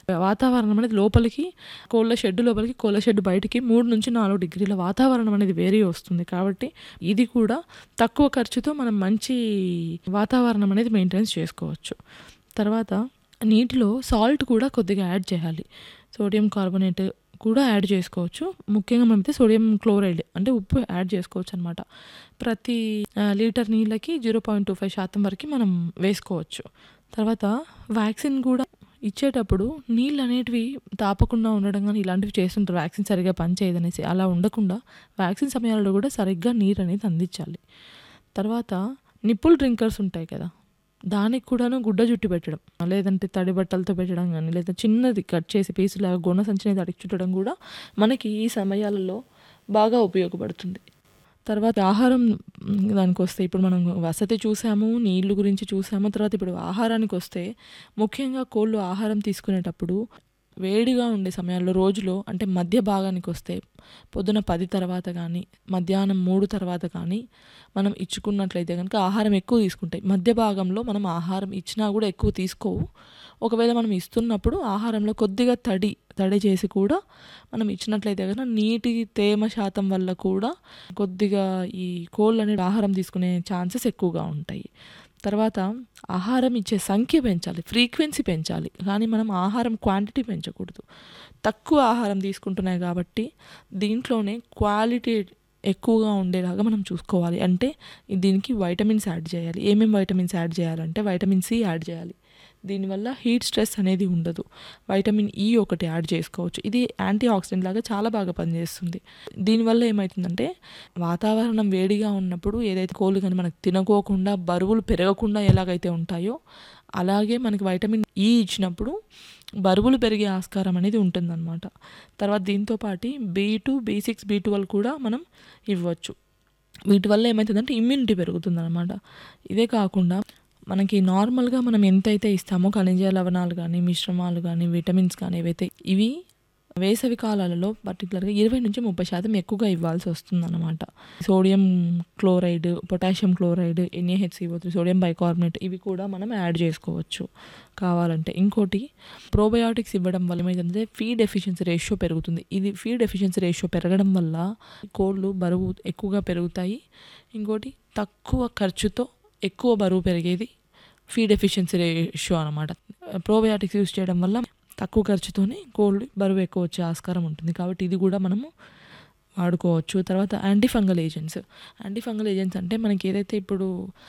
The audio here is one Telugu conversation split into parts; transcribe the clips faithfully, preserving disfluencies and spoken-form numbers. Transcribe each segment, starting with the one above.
వాతావరణం అనేది లోపలికి కోళ్ళ షెడ్ లోపలికి, కోళ్ళ షెడ్ బయటికి మూడు నుంచి నాలుగు డిగ్రీల వాతావరణం అనేది వేరీ వస్తుంది. కాబట్టి ఇది కూడా తక్కువ ఖర్చుతో మనం మంచి వాతావరణం అనేది మెయింటెనెన్స్ చేసుకోవచ్చు. తర్వాత నీటిలో సాల్ట్ కూడా కొద్దిగా యాడ్ చేయాలి. సోడియం కార్బోనేట్ కూడా యాడ్ చేసుకోవచ్చు. ముఖ్యంగా మనమైతే సోడియం క్లోరైడ్ అంటే ఉప్పు యాడ్ చేసుకోవచ్చు అనమాట. ప్రతి లీటర్ నీళ్ళకి జీరో పాయింట్ టూ ఫైవ్ శాతం వరకు మనం వేసుకోవచ్చు. తర్వాత వ్యాక్సిన్ కూడా ఇచ్చేటప్పుడు నీళ్ళు అనేటివి తాపకుండా ఉండడం కానీ ఇలాంటివి చేస్తుంటారు, వ్యాక్సిన్ సరిగ్గా పనిచేయదనేసి. అలా ఉండకుండా వ్యాక్సిన్ సమయాల్లో కూడా సరిగ్గా నీరు అనేది అందించాలి. తర్వాత నిప్పుల్ డ్రింకర్స్ ఉంటాయి కదా, దానికి కూడాను గుడ్డ జుట్టు పెట్టడం, లేదంటే తడి బట్టలతో పెట్టడం కానీ, లేదా చిన్నది కట్ చేసి పీసులాగా గోన సంచిని తడికి చుట్టడం కూడా మనకి ఈ సమయాలలో బాగా ఉపయోగపడుతుంది. తర్వాత ఆహారం దానికి వస్తే ఇప్పుడు మనం వసతి చూసాము, నీళ్ళు గురించి చూసాము. తర్వాత ఇప్పుడు ఆహారానికి వస్తే ముఖ్యంగా కోళ్ళు ఆహారం తీసుకునేటప్పుడు వేడిగా ఉండే సమయాల్లో రోజులో అంటే మధ్య భాగానికి వస్తే పొద్దున పది తర్వాత కానీ మధ్యాహ్నం మూడు తర్వాత కానీ మనం ఇచ్చుకున్నట్లయితే కనుక ఆహారం ఎక్కువ తీసుకుంటాయి. మధ్య భాగంలో మనం ఆహారం ఇచ్చినా కూడా ఎక్కువ తీసుకోవు. ఒకవేళ మనం ఇస్తున్నప్పుడు ఆహారంలో కొద్దిగా తడి తడి చేసి కూడా మనం ఇచ్చినట్లయితే కనుక నీటి తేమ శాతం వల్ల కూడా కొద్దిగా ఈ కోళ్ళు అనేది ఆహారం తీసుకునే ఛాన్సెస్ ఎక్కువగా ఉంటాయి. తర్వాత ఆహారం ఇచ్చే సంఖ్య పెంచాలి, ఫ్రీక్వెన్సీ పెంచాలి, కానీ మనం ఆహారం క్వాంటిటీ పెంచకూడదు. తక్కువ ఆహారం తీసుకుంటున్నాయి కాబట్టి దీంట్లోనే క్వాలిటీ ఎక్కువగా ఉండేలాగా మనం చూసుకోవాలి. అంటే దీనికి వైటమిన్స్ యాడ్ చేయాలి. ఏమేమి వైటమిన్స్ యాడ్ చేయాలంటే వైటమిన్ సి యాడ్ చేయాలి. దీనివల్ల హీట్ స్ట్రెస్ అనేది ఉండదు. వైటమిన్ ఈ ఒకటి యాడ్ చేసుకోవచ్చు. ఇది యాంటీ ఆక్సిడెంట్ లాగా చాలా బాగా పనిచేస్తుంది. దీనివల్ల ఏమవుతుందంటే వాతావరణం వేడిగా ఉన్నప్పుడు ఏదైతే కోళ్ళు కానీ మనకు తినకోకుండా బరువులు పెరగకుండా ఎలాగైతే ఉంటాయో అలాగే మనకి వైటమిన్ ఈ ఇచ్చినప్పుడు బరువులు పెరిగే ఆస్కారం అనేది ఉంటుందన్నమాట. తర్వాత దీంతోపాటు be two B six B twelve కూడా మనం ఇవ్వచ్చు. వీటి వల్ల ఏమవుతుందంటే ఇమ్యూనిటీ పెరుగుతుంది అనమాట. ఇదే కాకుండా మనకి నార్మల్గా మనం ఎంతైతే ఇస్తామో ఖనిజ లవణాలు కానీ మిశ్రమాలు కానీ విటమిన్స్ కానీ ఏవైతే ఇవి వేసవి కాలాలలో పర్టికులర్గా ఇరవై నుంచి ముప్పై శాతం ఎక్కువగా ఇవ్వాల్సి వస్తుందన్నమాట. Sodium chloride, potassium chloride, NAHCO three, sodium bicarbonate ఇవి కూడా మనం యాడ్ చేసుకోవచ్చు కావాలంటే. ఇంకోటి ప్రోబయాటిక్స్ ఇవ్వడం వల్ల ఏమైందంటే ఫీడ్ ఎఫిషియన్సీ రేషియో పెరుగుతుంది. ఇది ఫీడ్ ఎఫిషియన్సీ రేషియో పెరగడం వల్ల కోళ్ళు బరువు ఎక్కువగా పెరుగుతాయి. ఇంకోటి తక్కువ ఖర్చుతో ఎక్కువ బరువు పెరిగేది ఫీడ్ ఎఫిషియన్సీ రేషియో అనమాట. ప్రోబయాటిక్స్ యూజ్ చేయడం వల్ల తక్కువ ఖర్చుతోనే కోళ్ళు బరువు ఎక్కువ వచ్చే ఆస్కారం ఉంటుంది. కాబట్టి ఇది కూడా మనము వాడుకోవచ్చు. తర్వాత anti fungal agents anti fungal agents అంటే మనకి ఏదైతే ఇప్పుడు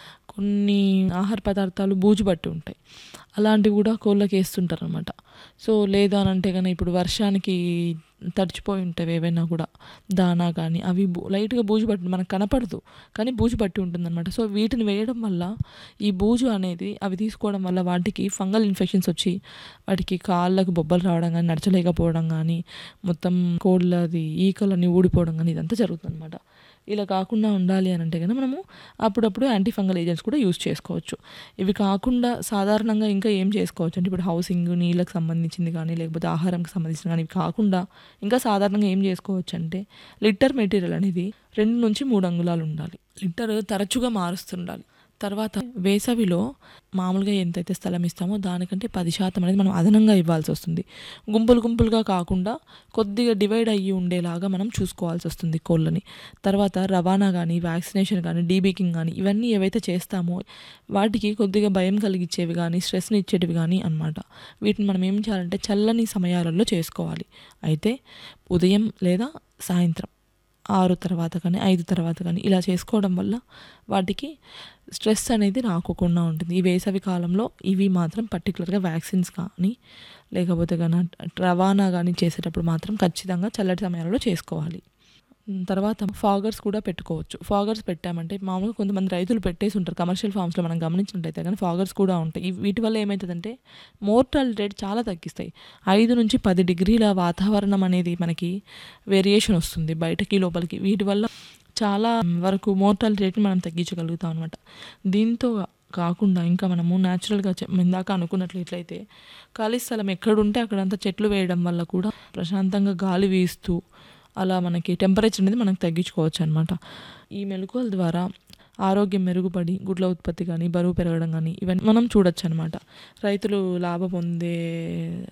కొన్ని ఆహార పదార్థాలు బూజు పట్టి ఉంటాయి అలాంటివి కూడా కోళ్ళకి వేస్తుంటారు అనమాట. సో లేదా అని అంటే కానీ ఇప్పుడు వర్షానికి తడిచిపోయి ఉంటాయి ఏవైనా కూడా దానా కానీ అవి లైట్గా బూజు పట్టి మనకు కనపడదు కానీ బూజు పట్టి ఉంటుందన్నమాట. సో వీటిని వేయడం వల్ల ఈ బూజు అనేది అవి తీసుకోవడం వల్ల వాటికి ఫంగల్ ఇన్ఫెక్షన్స్ వచ్చి వాటికి కాళ్ళకు బొబ్బలు రావడం కానీ నడచలేకపోవడం కానీ మొత్తం కోళ్ళది ఈకలన్నీ ఊడిపోవడం కానీ ఇదంతా జరుగుతుంది అనమాట. ఇలా కాకుండా ఉండాలి అని అంటే కనుక మనము అప్పుడప్పుడు యాంటీ ఫంగల్ ఏజెంట్స్ కూడా యూజ్ చేసుకోవచ్చు. ఇవి కాకుండా సాధారణంగా ఇంకా ఏం చేసుకోవచ్చు అంటే ఇప్పుడు హౌసింగ్ నీళ్ళకి సంబంధించింది కానీ లేకపోతే ఆహారంకి సంబంధించింది కానీ ఇవి కాకుండా ఇంకా సాధారణంగా ఏం చేసుకోవచ్చు అంటే లిట్టర్ మెటీరియల్ అనేది రెండు నుంచి మూడు అంగుళాలు ఉండాలి. లిట్టర్ తరచుగా మారుస్తుండాలి. తర్వాత వేసవిలో మామూలుగా ఎంతైతే స్థలం ఇస్తామో దానికంటే పది శాతం అనేది మనం అదనంగా ఇవ్వాల్సి వస్తుంది. గుంపులు గుంపులుగా కాకుండా కొద్దిగా డివైడ్ అయ్యి ఉండేలాగా మనం చూసుకోవాల్సి వస్తుంది కోళ్ళని. తర్వాత రవాణా కానీ వ్యాక్సినేషన్ కానీ డీబీకింగ్ కానీ ఇవన్నీ ఏవైతే చేస్తామో వాటికి కొద్దిగా భయం కలిగించేవి కానీ స్ట్రెస్ని ఇచ్చేటివి కానీ అన్నమాట. వీటిని మనం ఏం చేయాలంటే చల్లని సమయాలలో చేసుకోవాలి. అయితే ఉదయం లేదా సాయంత్రం ఆరు తర్వాత కానీ ఐదు తర్వాత కానీ ఇలా చేసుకోవడం వల్ల వాటికి స్ట్రెస్ అనేది రాకోకుండా ఉంటుంది. ఈ వేసవి కాలంలో ఇవి మాత్రం పర్టికులర్గా వ్యాక్సిన్స్ కానీ లేకపోతే కానీ రవాణా కానీ చేసేటప్పుడు మాత్రం ఖచ్చితంగా చల్లటి సమయాలలో చేసుకోవాలి. తర్వాత ఫాగర్స్ కూడా పెట్టుకోవచ్చు. ఫాగర్స్ పెట్టామంటే మామూలుగా కొంతమంది రైతులు పెట్టేసి ఉంటారు కమర్షియల్ ఫార్మ్స్లో మనం గమనించినట్టయితే కానీ ఫాగర్స్ కూడా ఉంటాయి. వీటి వల్ల ఏమవుతుందంటే మోర్టాలిటీ రేట్ చాలా తగ్గిస్తాయి. ఐదు నుంచి పది డిగ్రీల వాతావరణం అనేది మనకి వేరియేషన్ వస్తుంది బయటకి లోపలికి. వీటి వల్ల చాలా వరకు మోర్టాలిటీ రేట్ని మనం తగ్గించగలుగుతాం అనమాట. దీంతో కాకుండా ఇంకా మనము న్యాచురల్గా ఇందాక అనుకున్నట్లయితే ఖాళీ స్థలం ఎక్కడుంటే అక్కడంతా చెట్లు వేయడం వల్ల కూడా ప్రశాంతంగా గాలి వీస్తూ అలా మనకి టెంపరేచర్ అనేది మనకు తగ్గించుకోవచ్చు అనమాట. ఈ మెలకువల ద్వారా ఆరోగ్యం మెరుగుపడి గుడ్ల ఉత్పత్తి కానీ బరువు పెరగడం కానీ ఇవన్నీ మనం చూడొచ్చు అనమాట. రైతులు లాభం పొందే